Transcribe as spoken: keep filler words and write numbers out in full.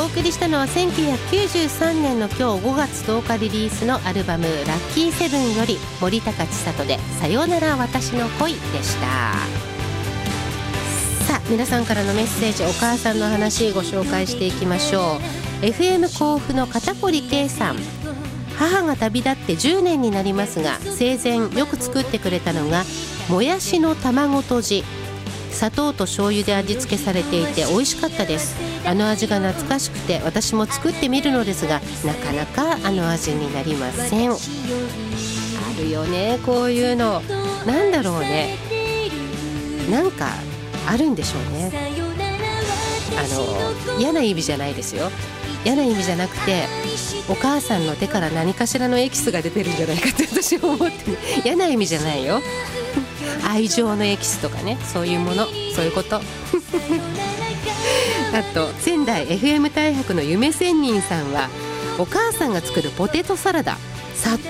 送りしたのはせんきゅうひゃくきゅうじゅうさんねんの今日ごがつとおかリリースのアルバムラッキーセブンより森高千里でさよなら私の恋でした。さあ皆さんからのメッセージ、お母さんの話ご紹介していきましょう。 エフエム 甲府の片堀圭さん、母が旅立ってじゅうねんになりますが、生前よく作ってくれたのがもやしの卵とじ、砂糖と醤油で味付けされていて美味しかったです。あの味が懐かしくて私も作ってみるのですが、なかなかあの味になりません。あるよね、こういうの。なんだろうね、なんかあるんでしょうね。あの嫌な意味じゃないですよ。嫌な意味じゃなくて、お母さんの手から何かしらのエキスが出てるんじゃないかって私は思ってる。嫌な意味じゃないよ。愛情のエキスとかね、そういうもの、そういうことあと仙台 エフエム 大白の夢仙人さんは、お母さんが作るポテトサラダ、砂糖